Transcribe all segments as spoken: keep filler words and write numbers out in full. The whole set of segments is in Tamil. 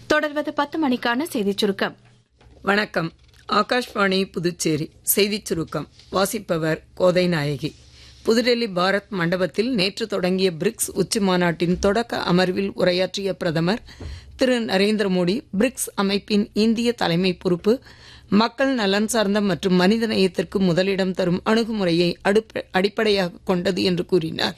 தொடர்வது பத்து மணிக்கான செய்திச் சுருக்கம். வணக்கம். ஆகாஷ்வாணி புதுச்சேரி செய்திச் சுருக்கம் வாசிப்பவர் கோதை நாயகி. புதுடெல்லி பாரத் மண்டபத்தில் நேற்று தொடங்கிய பிரிக்ஸ் உச்சி மாநாட்டின் தொடக்க அமர்வில் உரையாற்றிய பிரதமர் திரு நரேந்திர மோடி, பிரிக்ஸ் அமைப்பின் இந்திய தலைமை பொறுப்பு மக்கள் நலன் சார்ந்த மற்றும் மனித நேயத்திற்கு முதலிடம் தரும் அணுகுமுறையை அடிப்படையாக கொண்டது என்று கூறினார்.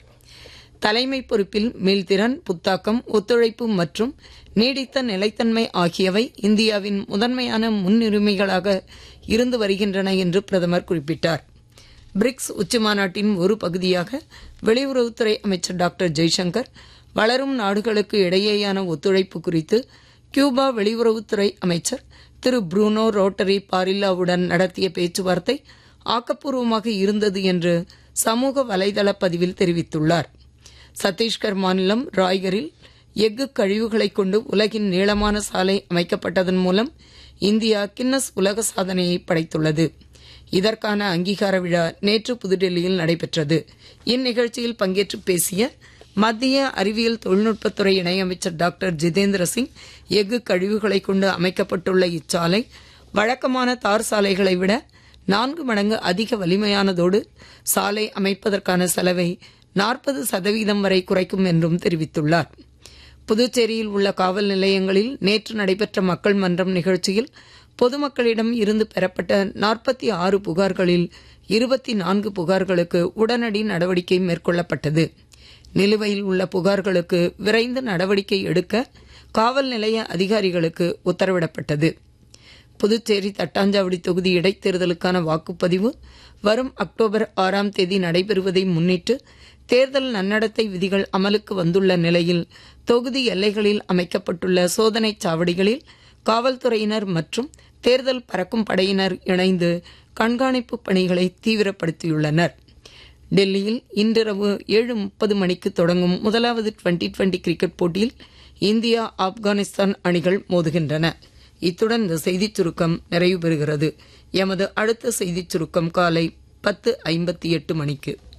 தலைமை பொறுப்பில் மீள்திறன், புத்தாக்கம், ஒத்துழைப்பு மற்றும் நீடித்த நிலைத்தன்மை ஆகியவை இந்தியாவின் முதன்மையான முன்னுரிமைகளாக இருந்து வருகின்றன என்று பிரதமர் குறிப்பிட்டார். பிரிக்ஸ் உச்சிமாநாட்டின் ஒரு பகுதியாக வெளியுறவுத்துறை அமைச்சர் டாக்டர் ஜெய்சங்கர் வளரும் நாடுகளுக்கு இடையேயான ஒத்துழைப்பு குறித்து கியூபா வெளியுறவுத்துறை அமைச்சர் திரு ப்ரூனோ ரோட்டரி பாரில்லாவுடன் நடத்திய பேச்சுவார்த்தை ஆக்கப்பூர்வமாக இருந்தது என்று சமூக வலைதள பதிவில் தெரிவித்துள்ளார். சத்தீஸ்கர் மாநிலம் ராய்கரில் எஃகு கழிவுகளை கொண்டு உலகின் நீளமான சாலை அமைக்கப்பட்டதன் மூலம் இந்தியா கின்னஸ் உலக சாதனையை படைத்துள்ளது. இதற்கான அங்கீகார விழா நேற்று புதுடெல்லியில் நடைபெற்றது. இந்நிகழ்ச்சியில் பங்கேற்று பேசிய மத்திய அறிவியல் தொழில்நுட்பத்துறை இணையமைச்சர் டாக்டர் ஜிதேந்திர சிங், எஃகு கழிவுகளை கொண்டு அமைக்கப்பட்டுள்ள இச்சாலை வழக்கமான தார் சாலைகளை விட நான்கு மடங்கு அதிக வலிமையானதோடு சாலை அமைப்பதற்கான செலவை நாற்பது சதவீதம் வரை குறைக்கும் என்றும் தெரிவித்துள்ளார். புதுச்சேரியில் உள்ள காவல் நிலையங்களில் நேற்று நடைபெற்ற மக்கள் மன்றம் நிகழ்ச்சியில் பொதுமக்களிடம் இருந்து பெறப்பட்ட நாற்பத்தி ஆறு புகார்களில் இருபத்தி நான்கு புகார்களுக்கு உடனடி நடவடிக்கை மேற்கொள்ளப்பட்டது. நிலுவையில் உள்ள புகார்களுக்கு விரைந்து நடவடிக்கை எடுக்க காவல் நிலைய அதிகாரிகளுக்கு உத்தரவிடப்பட்டது. புதுச்சேரி தட்டாஞ்சாவடி தொகுதி இடைத்தேர்தலுக்கான வாக்குப்பதிவு வரும் அக்டோபர் ஆறாம் தேதி நடைபெறுவதை முன்னிட்டு தேர்தல் நன்னடத்தை விதிகள் அமலுக்கு வந்துள்ள நிலையில் தொகுதி எல்லைகளில் அமைக்கப்பட்டுள்ள சோதனைச் சாவடிகளில் காவல்துறையினர் மற்றும் தேர்தல் பறக்கும் படையினர் இணைந்து கண்காணிப்பு பணிகளை தீவிரப்படுத்தியுள்ளனர். டெல்லியில் இன்றிரவு ஏழு முப்பது மணிக்கு தொடங்கும் முதலாவது டுவெண்டி டுவெண்டி கிரிக்கெட் போட்டியில் இந்தியா ஆப்கானிஸ்தான் அணிகள் மோதுகின்றன. இத்துடன் இந்த செய்திச் சுருக்கம் நிறைவு பெறுகிறது. எமது அடுத்த செய்திச் சுருக்கம் காலை பத்து ஐம்பத்தி எட்டு மணிக்கு.